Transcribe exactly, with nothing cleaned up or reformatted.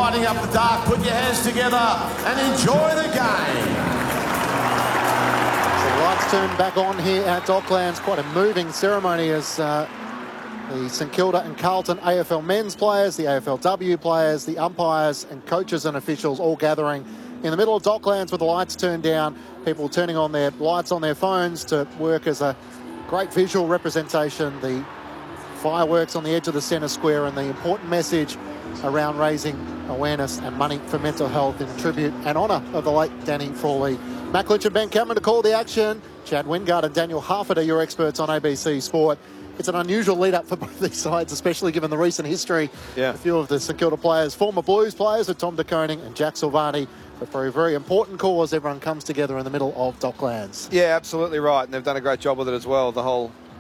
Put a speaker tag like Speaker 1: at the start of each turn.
Speaker 1: lighting up the dark, put your hands together and enjoy the game.
Speaker 2: So the lights turn back on here at Docklands. Quite a moving ceremony as uh, the St Kilda and Carlton A F L men's players, the A F L W players, the umpires and coaches and officials all gathering in the middle of Docklands with the lights turned down, people turning on their lights on their phones to work as a great visual representation, the fireworks on the edge of the centre square and the important message around raising awareness and money for mental health in tribute and honour of the late Danny Frawley. Matt Clinch and Ben Cameron to call the action. Chad Wingard and Daniel Harford are your experts on A B C Sport. It's an unusual lead-up for both these sides, especially given the recent history.
Speaker 3: Yeah.
Speaker 2: A few of the St Kilda players, former Blues players, with Tom De Koning and Jack Silvani, but for a very important cause, everyone comes together in the middle of Docklands.
Speaker 3: Yeah, absolutely right. And they've done a great job with it as well. The whole